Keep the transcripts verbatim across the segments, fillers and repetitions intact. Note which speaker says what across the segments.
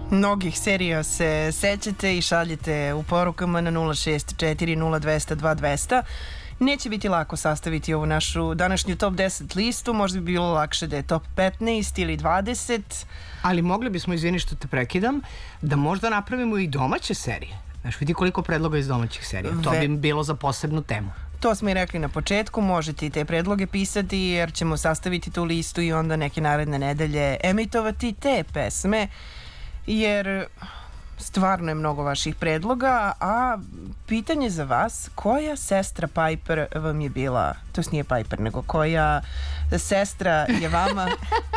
Speaker 1: Mnogih serija se sećate i šaljete u porukama na nula šest četiri nula dva zero dva dva zero zero. Neće biti lako sastaviti ovu našu današnju top deset listu, možda bi bilo lakše da je top petnaest ili dvadeset.
Speaker 2: Ali mogli bismo, izvini što te prekidam, da možda napravimo i domaće serije. Znaš, vidi koliko predloga iz domaćih serija. To bi bilo za posebnu temu.
Speaker 1: To smo i rekli na početku, možete i te predloge pisati jer ćemo sastaviti tu listu i onda neke naredne nedelje emitovati te pesme, jer stvarno je mnogo vaših predloga. A pitanje za vas, koja sestra Piper vam je bila, to nije Piper, nego koja sestra je vama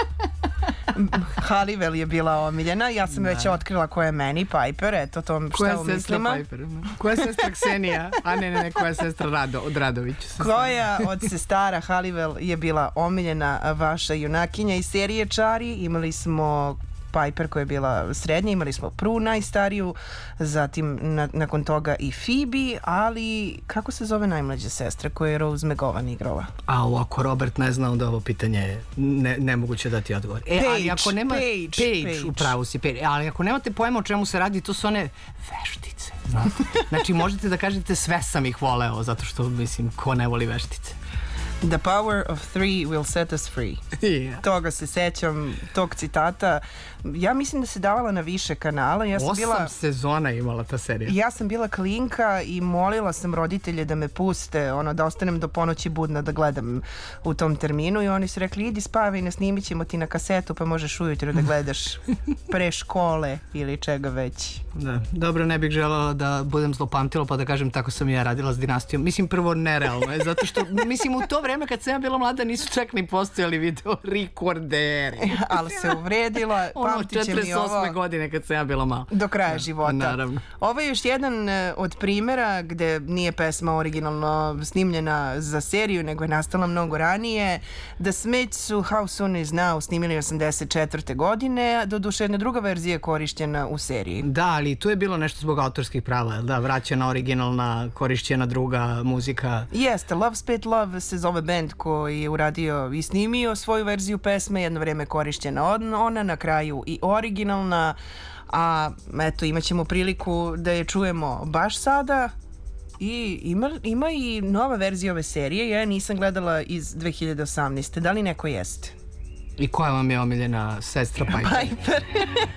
Speaker 1: Halliwell je bila omiljena. Ja sam da. već otkrila koja je meni Piper, eto to šta u mislima.
Speaker 2: Piper? Koja je sestra Ksenija? A ne, ne, ne, koja je sestra Rado, od Radovića.
Speaker 1: Koja od sestara Halliwell je bila omiljena vaša junakinja iz serije Čari? Imali smo Piper koja je bila srednja, imali smo Prue najstariju, zatim na, nakon toga i Phoebe, ali kako se zove najmlađa sestra koju je Rose McGowan igrala?
Speaker 2: A ako Robert ne zna, onda ovo pitanje ne, nemoguće da ti odgovori. E,
Speaker 1: Paige,
Speaker 2: ali ako nema,
Speaker 1: Paige,
Speaker 2: Paige,
Speaker 1: Paige.
Speaker 2: Upravo si, Paige. Ali ako nemate pojma o čemu se radi, to su one veštice, znate? Znači, možete da kažete sve sam ih voleo, zato što, mislim, ko ne voli veštice?
Speaker 1: The power of three will set us free.
Speaker 2: Yeah.
Speaker 1: Toga se sećam, tog citata. Ja mislim da se davala na više kanala. Ja sam
Speaker 2: Osam
Speaker 1: bila,
Speaker 2: sezona imala ta serija.
Speaker 1: Ja sam bila klinka i molila sam roditelje da me puste, ono, da ostanem do ponoći budna da gledam u tom terminu, i oni su rekli idi spavaj, ne snimit ćemo ti na kasetu pa možeš ujutro da gledaš pre škole ili čega već.
Speaker 2: Da, dobro, ne bih želela da budem zlopamtila pa da kažem tako sam ja radila s Dinastijom. Mislim, prvo nerealno je, zato što mislim u to vreme kad sam ja bila mlada nisu čak ni postojali video rekorderi.
Speaker 1: Ali se uvredila, pamtit će mi ovo
Speaker 2: četrdeset osme godine kad sam ja bila mala.
Speaker 1: Do kraja života.
Speaker 2: Naravno.
Speaker 1: Ovo je još jedan od primjera gde nije pesma originalno snimljena za seriju, nego je nastala mnogo ranije. The Smiths su How Soon Is Now snimili osamdeset četvrte godine, doduše jedna druga verzija korišćena u seriji.
Speaker 2: Da, ali tu je bilo nešto zbog autorskih prava, da, vraćena originalna, korišćena druga muzika.
Speaker 1: Jeste, Love Spit Love se zove band koji je uradio i snimio svoju verziju pesme, jedno vreme korišćena ona, na kraju i originalna, a eto imat ćemo priliku da je čujemo baš sada. I ima, ima i nova verzija ove serije, ja nisam gledala iz dve hiljade osamnaeste. Da li neko jeste?
Speaker 2: I koja vam je omiljena sestra Piper?
Speaker 1: Piper.